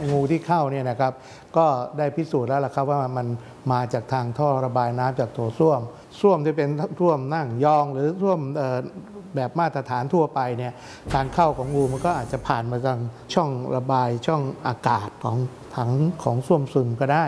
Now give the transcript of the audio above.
งูที่เข้าเนี่ยนะครับก็ได้พิสูจน์แล้วล่ะครับว่ามันมาจากทางท่อระบายน้ำจากโถส้วมที่เป็นส้วมนั่งยองหรือส้วมแบบมาตรฐานทั่วไปเนี่ยการเข้าของงูมันก็อาจจะผ่านมาทางช่องระบายช่องอากาศของถังของส้วมซึมก็ได้